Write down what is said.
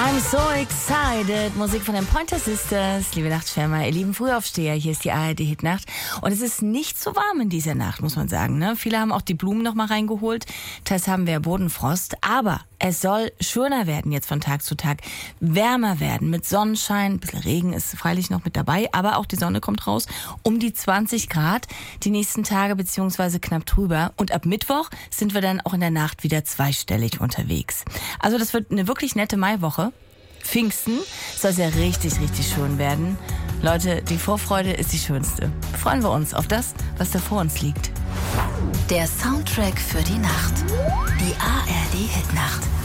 I'm so excited. Musik von den Pointer Sisters. Liebe Nachtschwärmer, ihr lieben Frühaufsteher, hier ist die ARD-Hitnacht. Und es ist nicht so warm in dieser Nacht, muss man sagen. Ne? Viele haben auch die Blumen noch mal reingeholt. Teils haben wir Bodenfrost. Aber es soll schöner werden jetzt von Tag zu Tag. Wärmer werden mit Sonnenschein. Ein bisschen Regen ist freilich noch mit dabei. Aber auch die Sonne kommt raus. Um die 20 Grad die nächsten Tage beziehungsweise knapp drüber. Und ab Mittwoch sind wir dann auch in der Nacht wieder zweistellig unterwegs. Also das wird eine wirklich nette Maiwoche. Pfingsten soll es ja richtig, richtig schön werden. Leute, die Vorfreude ist die schönste. Freuen wir uns auf das, was da vor uns liegt. Der Soundtrack für die Nacht. Die ARD-Hitnacht.